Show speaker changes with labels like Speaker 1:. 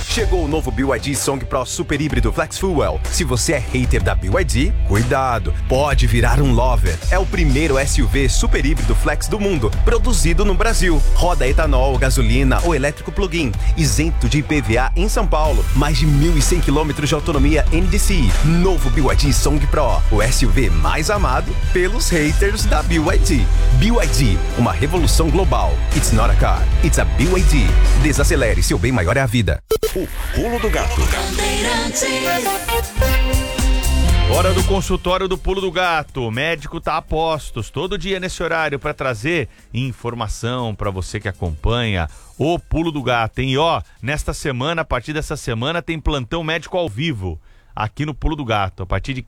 Speaker 1: Chegou o novo BYD Song Pro Super Híbrido Flex Fuel. Se você é hater da BYD, cuidado, pode virar um lover. É o primeiro SUV super híbrido flex do mundo, produzido no Brasil. Roda etanol, gasolina ou elétrico plug-in, isento de IPVA em São Paulo. Mais de 1.100 km de autonomia NDCi. Novo BYD Song Pro, o SUV mais amado pelos haters da BYD. BYD, uma revolução global. It's not a car, it's a BYD. Desacelere, seu bem maior é a vida.
Speaker 2: O Pulo do Gato.
Speaker 3: Hora do consultório do Pulo do Gato. O médico tá a postos todo dia nesse horário para trazer informação para você que acompanha o Pulo do Gato, hein? E ó, nesta semana, a partir dessa semana, tem plantão médico ao vivo aqui no Pulo do Gato. A partir de